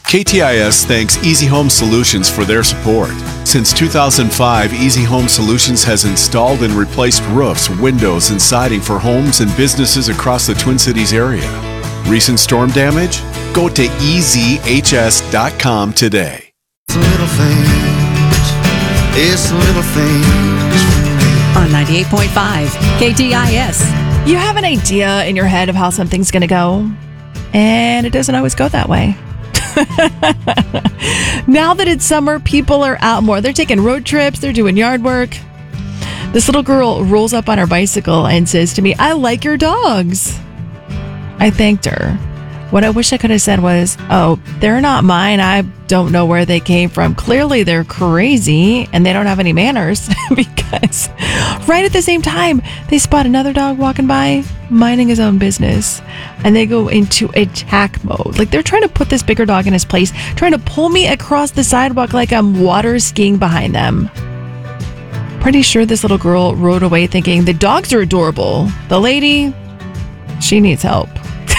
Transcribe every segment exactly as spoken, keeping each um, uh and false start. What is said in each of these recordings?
K T I S thanks Easy Home Solutions for their support. Since two thousand five, Easy Home Solutions has installed and replaced roofs, windows, and siding for homes and businesses across the Twin Cities area. Recent storm damage? Go to E Z H S dot com today. It's little things. It's little things for me. On ninety-eight point five K T I S. You have an idea in your head of how something's going to go, and it doesn't always go that way. Now that it's summer, people are out more. They're taking road trips. They're doing yard work. This little girl rolls up on her bicycle and says to me, "I like your dogs." I thanked her. What I wish I could have said was, "Oh, they're not mine. I don't know where they came from. Clearly they're crazy and they don't have any manners," because right at the same time, they spot another dog walking by, minding his own business, and they go into attack mode. Like they're trying to put this bigger dog in his place, trying to pull me across the sidewalk like I'm water skiing behind them. Pretty sure this little girl rode away thinking the dogs are adorable. The lady, she needs help.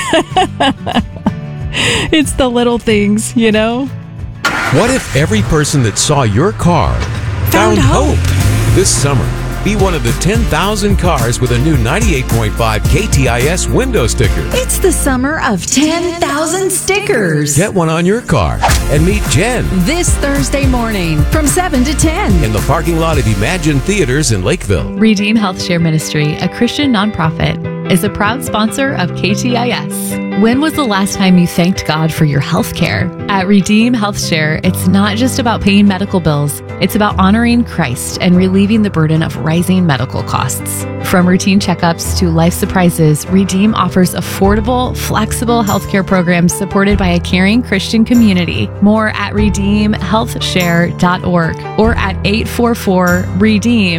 It's the little things, you know? What if every person that saw your car found, Found hope. hope? This summer, be one of the ten thousand cars with a new ninety-eight point five K T I S window sticker. It's the summer of ten thousand stickers. Get one on your car and meet Jen This Thursday morning from seven to ten. in the parking lot of Imagine Theaters in Lakeville. Redeem Health Share Ministry, a Christian nonprofit, is a proud sponsor of K T I S. When was the last time you thanked God for your health care? At Redeem Health Share, it's not just about paying medical bills. It's about honoring Christ and relieving the burden of rising medical costs. From routine checkups to life surprises, Redeem offers affordable, flexible healthcare programs supported by a caring Christian community. More at redeem health share dot org or at eight four four REDEEM